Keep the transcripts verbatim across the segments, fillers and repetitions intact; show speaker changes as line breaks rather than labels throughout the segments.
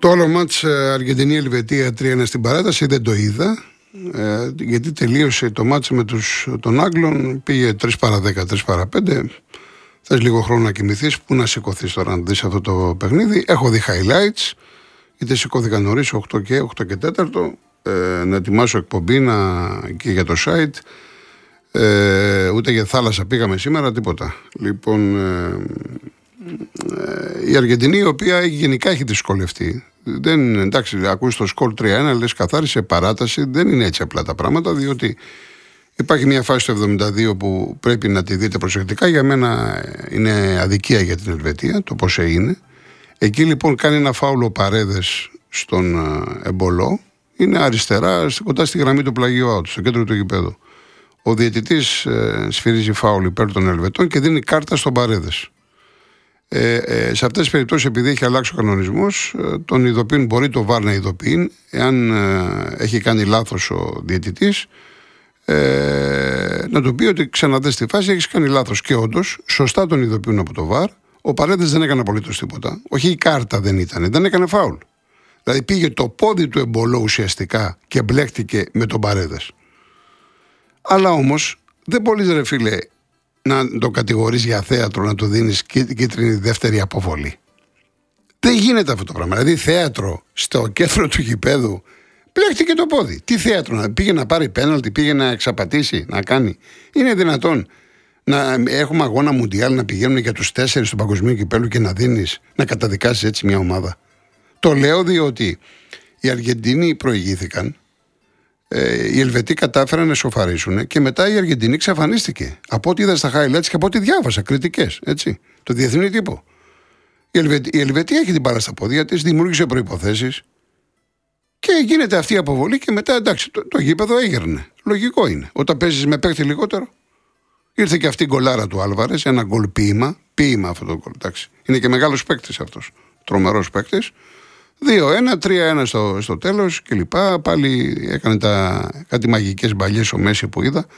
Το άλλο μάτς Αργεντινή-Ελβετία τρία ένα στην παράταση δεν το είδα. Ε, γιατί τελείωσε το μάτς με τους, τον Άγγλων, πήγε τρεις παρά δέκα, τρεις παρά πέντε. Θες λίγο χρόνο να κοιμηθείς, πού να σηκωθείς τώρα να δεις αυτό το παιχνίδι. Έχω δει highlights, γιατί σηκώθηκα νωρίς οκτώ και τέσσερα, ε, να ετοιμάσω εκπομπή να, και για το site. Ε, ούτε για θάλασσα πήγαμε σήμερα, τίποτα. Λοιπόν, ε, ε, η Αργεντινή, η οποία γενικά έχει δυσκολευτεί. Δεν, εντάξει, ακούς το σκορ τρία ένα, λες καθάρισε παράταση. Δεν είναι έτσι απλά τα πράγματα, διότι υπάρχει μια φάση στο εβδομήντα δύο που πρέπει να τη δείτε προσεκτικά. Για μένα είναι αδικία για την Ελβετία, το πώς είναι. Εκεί λοιπόν κάνει ένα φάουλο Παρέδες στον Εμπολό. Είναι αριστερά, κοντά στη γραμμή του πλαγίου out, στο κέντρο του γηπέδου. Ο διαιτητής ε, σφυρίζει φάουλ υπέρ των Ελβετών και δίνει κάρτα στον Παρέδες. Ε, ε, σε αυτές τις περιπτώσεις, επειδή έχει αλλάξει ο κανονισμός, ε, τον ειδοποιούν, μπορεί το βαρ να ειδοποιεί, εάν ε, έχει κάνει λάθος ο διαιτητής, ε, να του πει ότι ξαναδες τη φάση, έχεις κάνει λάθος. Και όντως, σωστά τον ειδοποιούν από το βαρ. Ο Παρέδες δεν έκανε απολύτως τίποτα. Όχι, η κάρτα δεν ήταν, δεν έκανε φάουλ. Δηλαδή πήγε το πόδι του Εμπολό ουσιαστικά και μπλέχτηκε με τον Παρέδες. Αλλά όμως δεν μπορείς, ρε φίλε, να το κατηγορείς για θέατρο, να του δίνεις κίτρινη δεύτερη αποβολή. Δεν γίνεται αυτό το πράγμα. Δηλαδή θέατρο στο κέντρο του γηπέδου μπλέχτηκε το πόδι. Τι θέατρο, πήγε να πάρει πέναλτι, πήγε να εξαπατήσει, να κάνει. Είναι δυνατόν να έχουμε αγώνα μουντιάλ, να πηγαίνουν για τους τέσσερις του παγκοσμίου κυπέλου και να δίνεις, να καταδικάσεις έτσι μια ομάδα? Το λέω διότι οι Αργεντίνοι προηγήθηκαν, ε, οι Ελβετοί κατάφεραν να σοφαρίσουν και μετά η Αργεντινή εξαφανίστηκε. Από ό,τι είδα στα highlights και από ό,τι διάβασα, κριτικές, έτσι, το διεθνή τύπο. Η Ελβετία, η Ελβετία έχει την μπάλα στα πόδια της, δημιούργησε προϋποθέσεις και γίνεται αυτή η αποβολή και μετά εντάξει, το, το γήπεδο έγερνε. Λογικό είναι. Όταν παίζεις με παίκτη λιγότερο. Ήρθε και αυτή η γκολάρα του Άλβαρες, ένα γκολ ποίημα, ποίημα αυτό το γκολ, εντάξει. Είναι και μεγάλος παίκτης αυτός, τρομερός παίκτης. δύο ένα, τρία ένα στο, στο τέλος και λοιπά. Πάλι έκανε τα, κάτι μαγικές μπαλιές ο Μέση που είδα.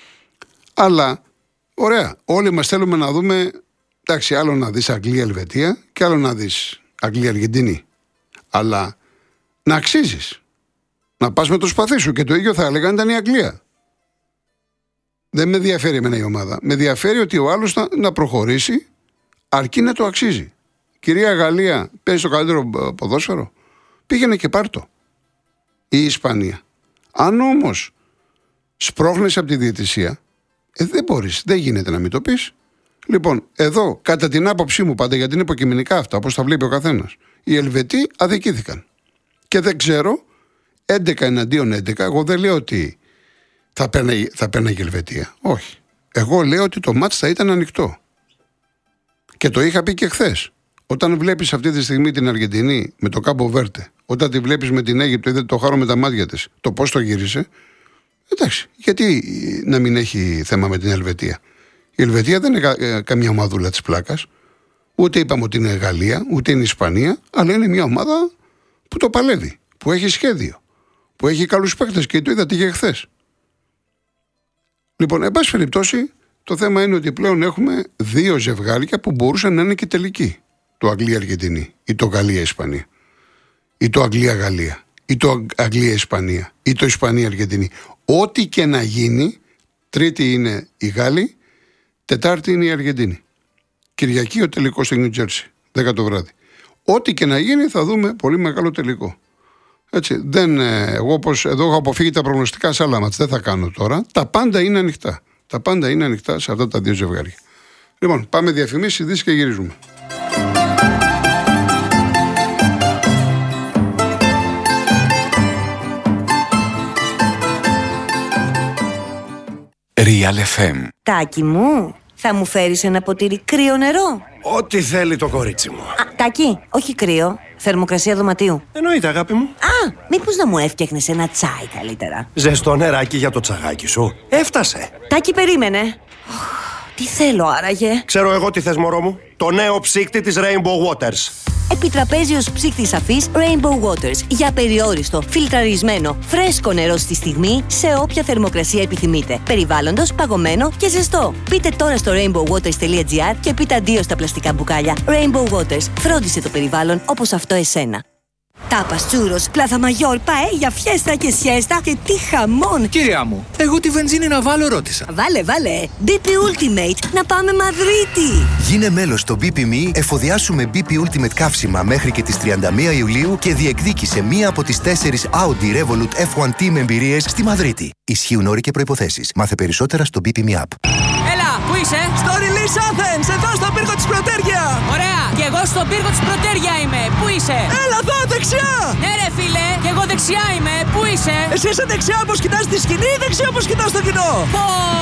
Αλλά, ωραία, όλοι μας θέλουμε να δούμε, εντάξει, άλλο να δεις Αγγλία-Ελβετία και άλλο να δεις Αγγλία-Αργεντινή. Αλλά να αξίζεις. Να πας με το σπαθί σου και το ίδιο θα έλεγα αν ήταν η Αγγλία. Δεν με ενδιαφέρει εμένα η ομάδα. Με ενδιαφέρει ότι ο άλλος να, να προχωρήσει αρκεί να το αξίζει. Κυρία Γαλλία, παίζει το καλύτερο ποδόσφαιρο. Πήγαινε και πάρ' το. Η Ισπανία. Αν όμως σπρώχνεσαι από τη διαιτησία, ε, δεν μπορείς, δεν γίνεται να μην το πεις. Λοιπόν, εδώ, κατά την άποψή μου πάντα, γιατί είναι υποκειμενικά αυτά, όπως τα βλέπει ο καθένας, οι Ελβετοί αδικήθηκαν. Και δεν ξέρω, έντεκα εναντίον έντεκα, εγώ δεν λέω ότι θα παίρνει, θα παίρνει η Ελβετία. Όχι. Εγώ λέω ότι το μάτς θα ήταν ανοιχτό. Και το είχα πει και χθες. Όταν βλέπεις αυτή τη στιγμή την Αργεντινή με το Κάμπο Βέρτε, όταν τη βλέπεις με την Αίγυπτο, είδε το χάρο με τα μάτια της, το πώς το γύρισε, εντάξει, γιατί να μην έχει θέμα με την Ελβετία? Η Ελβετία δεν είναι κα, καμιά ομαδούλα της πλάκας, ούτε είπαμε ότι είναι Γαλλία, ούτε είναι Ισπανία, αλλά είναι μια ομάδα που το παλεύει, που έχει σχέδιο, που έχει καλούς παίκτες και το είδατε και χθες. Λοιπόν, εν πάση περιπτώσει, το θέμα είναι ότι πλέον έχουμε δύο ζευγάρια που μπορούσαν να είναι και τελικοί. Το Αγγλία-Αργεντινή ή το Γαλλία-Ισπανία ή το Αγγλία-Γαλλία ή το Αγγλία-Ισπανία ή το Ισπανία-Αργεντινή. Ό,τι και να γίνει, τρίτη είναι η Γάλλη, τετάρτη είναι η Αργεντινή. Κυριακή ο τελικός στο Νιου Τζέρσι, δέκα το βράδυ. Ό,τι και να γίνει θα δούμε πολύ μεγάλο τελικό. Έτσι, δεν, εγώ όπως εδώ έχω αποφύγει τα προγνωστικά σε άλλα μάτς, δεν θα κάνω τώρα. Τα πάντα είναι ανοιχτά. Τα πάντα είναι ανοιχτά σε αυτά τα δύο ζευγάρια. Λοιπόν, πάμε διαφημίσεις, ειδήσεις και γυρίζουμε.
Real εφ εμ.
Τάκη μου, θα μου φέρεις ένα ποτήρι κρύο νερό?
Ό,τι θέλει το κορίτσι μου.
Α, Τάκη, όχι κρύο, θερμοκρασία δωματίου.
Εννοείται, αγάπη μου.
Α, μήπως να μου έφτιαχνες ένα τσάι καλύτερα?
Ζεστό νεράκι για το τσαγάκι σου. Έφτασε.
Τάκη, περίμενε. Τι θέλω άραγε?
Ξέρω εγώ τι θες, μωρό μου. Το νέο ψύκτη της Rainbow Waters.
Επιτραπέζιος ψύκτης αφής Rainbow Waters. Για περιόριστο, φιλτραρισμένο, φρέσκο νερό στη στιγμή, σε όποια θερμοκρασία επιθυμείτε. Περιβάλλοντος, παγωμένο και ζεστό. Μπείτε τώρα στο rainbow waters τελεία gr και πείτε αντίο στα πλαστικά μπουκάλια. Rainbow Waters. Φρόντισε το περιβάλλον όπως αυτό εσένα. Τάπας, τσούρος, πλάθα μαγιόρ, παέλια, φιέστα και σιέστα και τι χαμόν!
Κυρία μου, εγώ τη βενζίνη να βάλω ρώτησα.
Βάλε, βάλε! μπι πι Ultimate, να πάμε Μαδρίτη!
Γίνε μέλος στο μπι πι εμ ι, εφοδιάσου με μπι πι Ultimate καύσιμα μέχρι και τις τριάντα μία Ιουλίου και διεκδίκησε μία από τις τέσσερις Audi Revolut εφ ουάν Team εμπειρίες στη Μαδρίτη. Ισχύουν όροι και προϋποθέσεις. Μάθε περισσότερα στο μπι πι εμ ι App.
Έλα, πού είσαι?
Στο Release Athens, εδώ στον πύργο της Πρωτέρια!
Ωραία, και εγώ στον πύργο της Πρωτέρια είμαι. Πού είσαι?
Έλα εδώ, δεξιά!
Ναι ρε φίλε, και εγώ δεξιά είμαι. Πού είσαι?
Εσύ είσαι δεξιά όπως κοιτάς τη σκηνή ή δεξιά όπως κοιτάς το κοινό?
Πω,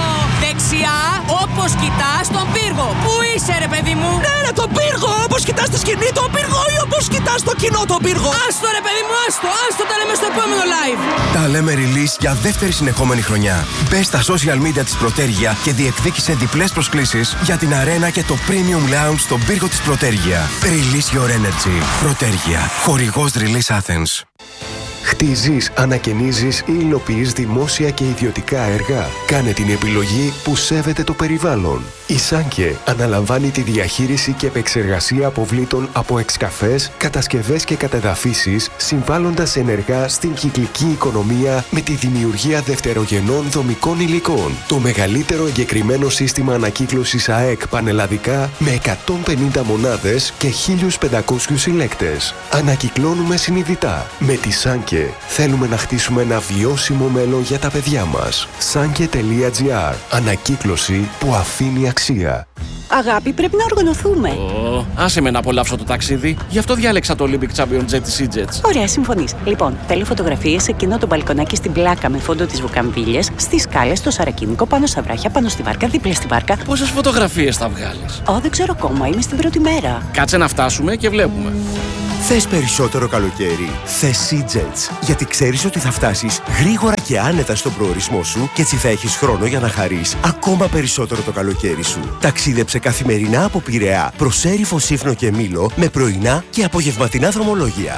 δεξιά όπως κοιτάς τον πύργο. Πού είσαι ρε παιδί μου?
Ναι ρε, τον πύργο, όπως κοιτάς τη σκηνή τον πύργο ή όπως κοιτάς το κοινό τον πύργο?
Άστο ρε παιδί μου, άστο, άστο, τα λέμε στο επόμενο live.
Τα λέμε Release για δεύτερη συνεχόμενη χρονιά. Μπες στα social media της Πρωτέρια και διεκδίκησε διπλές προσκλήσεις για την αρένα και το Premium Lounge στον πύργο της Πρωτέρια. Release your energy. Πρωτέρια. Χορηγός Release Athens.
Χτίζεις, ανακαινίζεις ή υλοποιείς δημόσια και ιδιωτικά έργα. Κάνε την επιλογή που σέβεται το περιβάλλον. Η Σάνκε αναλαμβάνει τη διαχείριση και επεξεργασία αποβλήτων από εξκαφές, κατασκευές και κατεδαφίσεις, συμβάλλοντας ενεργά στην κυκλική οικονομία με τη δημιουργία δευτερογενών δομικών υλικών. Το μεγαλύτερο εγκεκριμένο σύστημα ανακύκλωσης ΑΕΚ πανελλαδικά με εκατόν πενήντα μονάδες και χίλιους πεντακόσιους συλλέκτες. Ανακυκλώνουμε συνειδητά. Με τη Σάνκε θέλουμε να χτίσουμε ένα βιώσιμο μέλλον για τα παιδιά μας. Sanke τελεία τζι άρ. Ανακύκλωση που αφήνει αξία.
Αγάπη, πρέπει να οργανωθούμε.
Oh, άσε με να απολαύσω το ταξίδι. Γι' αυτό διάλεξα το Olympic Champion Jet της EasyJet.
Ωραία, συμφωνείς. Λοιπόν, θέλω φωτογραφίες σε εκείνο το μπαλκονάκι στην πλάκα με φόντο τις βουκαμβίλιες, στις σκάλες, στο σαρακίνικο, πάνω στα βράχια, πάνω στη βάρκα, δίπλα στη βάρκα.
Πόσες φωτογραφίες θα βγάλεις?
Ω, δεν ξέρω ακόμα. Είμαι στην πρώτη μέρα.
Κάτσε να φτάσουμε και βλέπουμε.
Θες περισσότερο καλοκαίρι? Θες EasyJet. Γιατί ξέρεις ότι θα φτάσεις γρήγορα και άνετα στον προορισμό σου και έτσι θα έχεις χρόνο για να χαρείς ακόμα περισσότερο το καλοκαίρι σου. Ταξίδεψε καθημερινά από Πειραιά προς Έριφο, Σύφνο και Μήλο με πρωινά και απογευματινά δρομολόγια.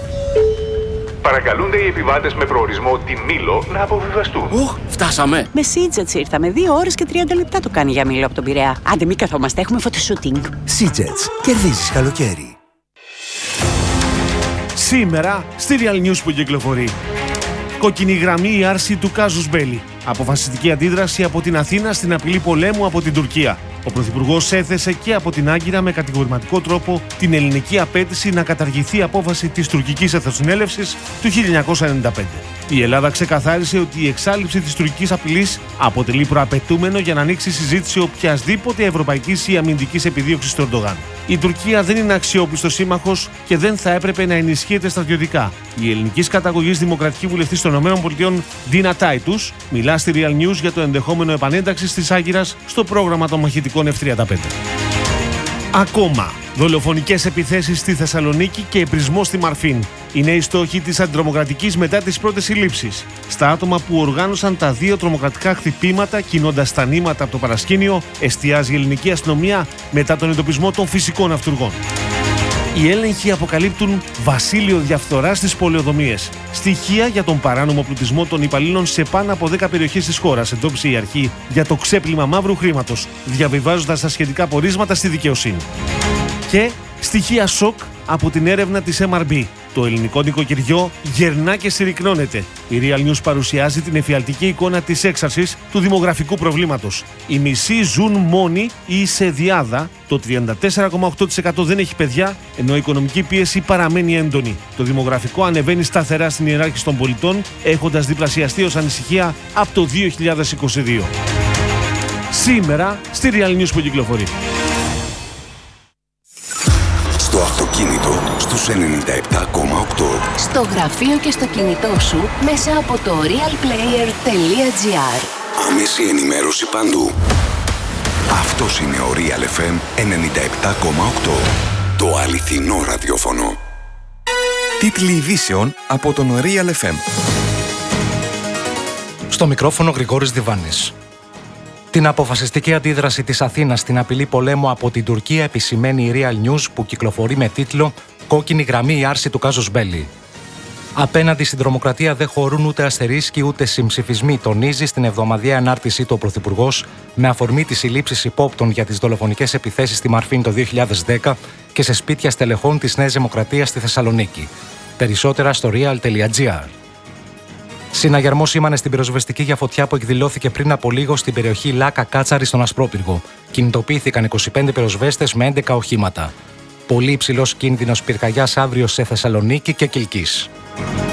Παρακαλούνται οι επιβάτες με προορισμό τη Μήλο να αποβιβαστούν.
Οχ, φτάσαμε.
Με EasyJet ήρθαμε. Δύο ώρες και τριάντα λεπτά το κάνει για Μήλο από τον Πειραιά. Άντε, μην καθόμαστε, έχουμε φωτοσούτινγκ.
EasyJet. Κερδίζεις καλοκαίρι.
Σήμερα στη Real News που κυκλοφορεί. Κόκκινη γραμμή η άρση του κάζους μπέλι. Αποφασιστική αντίδραση από την Αθήνα στην απειλή πολέμου από την Τουρκία. Ο Πρωθυπουργός έθεσε και από την Άγκυρα με κατηγορηματικό τρόπο την ελληνική απέτηση να καταργηθεί η απόφαση της τουρκικής εθνοσυνέλευσης του χίλια εννιακόσια ενενήντα πέντε. Η Ελλάδα ξεκαθάρισε ότι η εξάλειψη της τουρκικής απειλής αποτελεί προαπαιτούμενο για να ανοίξει συζήτηση οποιασδήποτε ευρωπαϊκής ή αμυντικής επιδίωξης του Ερντογάν. Η Τουρκία δεν είναι αξιόπιστος σύμμαχος και δεν θα έπρεπε να ενισχύεται στρατιωτικά. Η ελληνικής καταγωγής δημοκρατική βουλευτής των ΗΠΑ, Ντίνα Τάιτους, μιλά στη Real News για το ενδεχόμενο επανένταξης της Άγκυρας στο πρόγραμμα των μαχητικών εφ τριάντα πέντε. Ακόμα, δολοφονικές επιθέσεις στη Θεσσαλονίκη και εμπρισμός στη Μαρφίν είναι οι στόχοι της αντιτρομοκρατικής μετά τις πρώτες συλλήψεις. Στα άτομα που οργάνωσαν τα δύο τρομοκρατικά χτυπήματα, κινώντας τα νήματα από το παρασκήνιο, εστιάζει η ελληνική αστυνομία μετά τον εντοπισμό των φυσικών αυτουργών. Οι έλεγχοι αποκαλύπτουν βασίλειο διαφθοράς στις πολεοδομίες. Στοιχεία για τον παράνομο πλουτισμό των υπαλλήλων σε πάνω από δέκα περιοχές της χώρας εντόπισε η αρχή για το ξέπλυμα μαύρου χρήματος, διαβιβάζοντας τα σχετικά πορίσματα στη δικαιοσύνη. Και στοιχεία σοκ από την έρευνα της εμ αρ μπι. Το ελληνικό νοικοκυριό γερνά και συρρυκνώνεται. Η Real News παρουσιάζει την εφιαλτική εικόνα της έξαρσης του δημογραφικού προβλήματος. Οι μισοί ζουν μόνοι ή σε διάδα, το τριάντα τέσσερα κόμμα οκτώ τοις εκατό δεν έχει παιδιά, ενώ η οικονομική πίεση παραμένει έντονη. Το δημογραφικό ανεβαίνει σταθερά στην ιεράρχηση των πολιτών, έχοντας διπλασιαστεί ως ανησυχία από το δύο χιλιάδες είκοσι δύο. Σήμερα στη Real News που κυκλοφορεί.
Στο αυτοκίνητο, στους ενενήντα επτά κόμμα οκτώ.
Στο γραφείο και στο κινητό σου, μέσα από το realplayer τελεία τζι άρ.
Άμεση ενημέρωση παντού. Αυτός είναι ο Real εφ εμ ενενήντα επτά κόμμα οκτώ. Το αληθινό ραδιόφωνο.
Τίτλοι ειδήσεων από τον Real εφ εμ. Στο μικρόφωνο Γρηγόρης Διβάνης. Την αποφασιστική αντίδραση της Αθήνας στην απειλή πολέμου από την Τουρκία επισημαίνει η Real News που κυκλοφορεί με τίτλο «Κόκκινη γραμμή η άρση του κάζους μπέλι». Απέναντι στην τρομοκρατία δεν χωρούν ούτε αστερίσκοι ούτε συμψηφισμοί, τονίζει στην εβδομαδιαία ανάρτησή του ο Πρωθυπουργός με αφορμή τις συλλήψεις υπόπτων για τις δολοφονικές επιθέσεις στη Μαρφίν το δύο χιλιάδες δέκα και σε σπίτια στελεχών της Νέας Δημοκρατίας στη Θεσσαλονίκη. Περισσότερα στο real τελεία gr. Συναγερμό σήμανε στην πυροσβεστική για φωτιά που εκδηλώθηκε πριν από λίγο στην περιοχή Λάκα Κάτσαρη στον Ασπρόπυργο. Κινητοποιήθηκαν είκοσι πέντε πυροσβέστες με έντεκα οχήματα. Πολύ υψηλός κίνδυνος πυρκαγιάς αύριο σε Θεσσαλονίκη και Κιλκής.